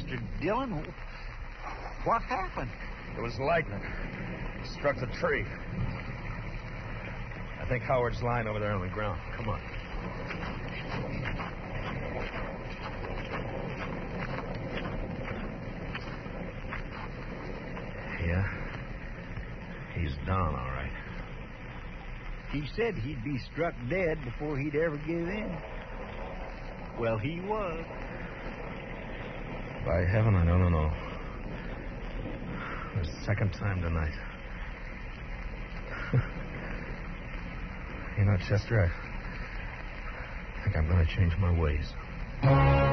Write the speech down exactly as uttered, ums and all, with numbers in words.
Mister Dillon, what happened? It was lightning. It struck the tree. I think Howard's lying over there on the ground. Come on. Yeah. He's down, all right. He said he'd be struck dead before he'd ever give in. Well, he was. By heaven, I don't know. The second time tonight. You know, Chester, I think I'm going to change my ways.